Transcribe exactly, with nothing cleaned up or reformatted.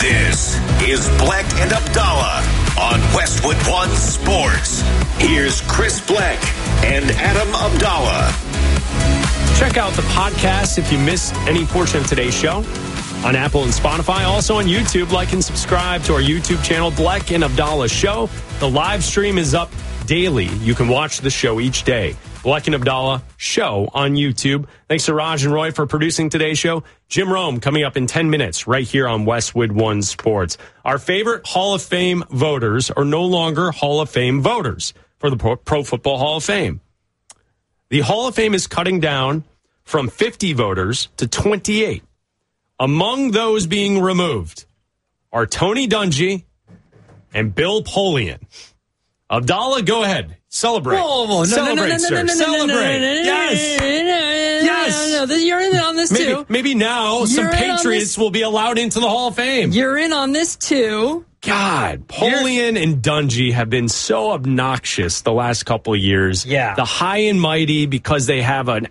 This is Black and Abdallah on Westwood One Sports. Here's Chris Black and Adam Abdallah. Check out the podcast if you missed any portion of today's show on Apple and Spotify. Also on YouTube, like and subscribe to our YouTube channel, Black and Abdallah Show. The live stream is up daily. You can watch the show each day. Black and Abdallah Show on YouTube. Thanks to Raj and Roy for producing today's show. Jim Rome coming up in ten minutes right here on Westwood One Sports. Our favorite Hall of Fame voters are no longer Hall of Fame voters for the Pro Football Hall of Fame. The Hall of Fame is cutting down from fifty voters to twenty-eight. Among those being removed are Tony Dungy and Bill Polian. Abdallah, go ahead. Celebrate. Whoa, whoa, no, Celebrate, no, no, no, sir. no, no, Celebrate. No, no, no, yes. No, no, yes. No, no, you're in on this maybe, too. Maybe now you're some Patriots will be allowed into the Hall of Fame. You're in on this too. God, Polian you're... and Dungy have been so obnoxious the last couple of years. Yeah. The high and mighty because they have an